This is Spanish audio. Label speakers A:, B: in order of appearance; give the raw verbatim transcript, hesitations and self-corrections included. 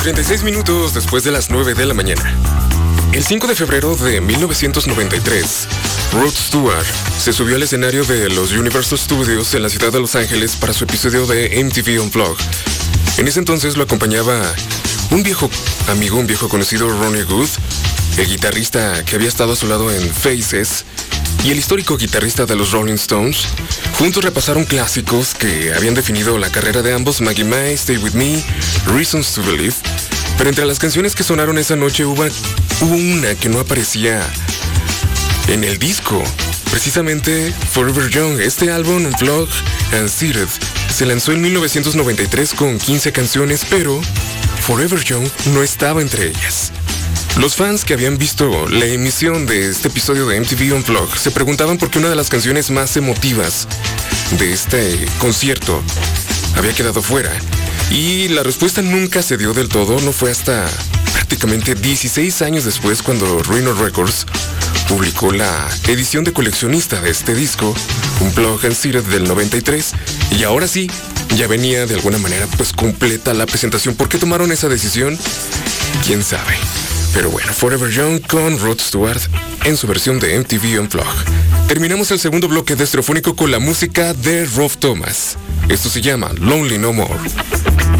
A: treinta y seis minutos después de las nueve de la mañana. El cinco de febrero de mil novecientos noventa y tres, Rod Stewart se subió al escenario de los Universal Studios en la ciudad de Los Ángeles para su episodio de M T V Unplugged. En ese entonces lo acompañaba un viejo amigo, un viejo conocido, Ronnie Wood, el guitarrista que había estado a su lado en Faces, y el histórico guitarrista de los Rolling Stones. Juntos repasaron clásicos que habían definido la carrera de ambos: Maggie May, Stay With Me, Reasons to Believe. Pero entre las canciones que sonaron esa noche hubo, hubo una que no aparecía en el disco. Precisamente Forever Young. Este álbum, Unplugged and Seated, se lanzó en mil novecientos noventa y tres con quince canciones, pero Forever Young no estaba entre ellas. Los fans que habían visto la emisión de este episodio de M T V Unplugged se preguntaban por qué una de las canciones más emotivas de este concierto había quedado fuera. Y la respuesta nunca se dio del todo. No fue hasta prácticamente dieciséis años después cuando Rhino Records publicó la edición de coleccionista de este disco, Unplugged and Seated del noventa y tres, y ahora sí, ya venía de alguna manera pues completa la presentación. ¿Por qué tomaron esa decisión? ¿Quién sabe? Pero bueno, Forever Young con Rod Stewart en su versión de M T V Unplugged. Terminamos el segundo bloque de Estereofónico con la música de Rob Thomas. Esto se llama Lonely No More.